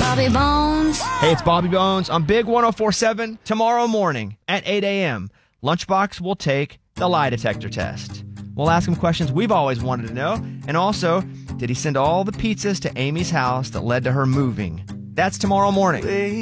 Bobby Bones. Hey, it's Bobby Bones on Big 104.7 tomorrow morning at 8 a.m. Lunchbox will take the lie detector test. We'll ask him questions we've always wanted to know. And also, did he send all the pizzas to Amy's house that led to her moving? That's tomorrow morning.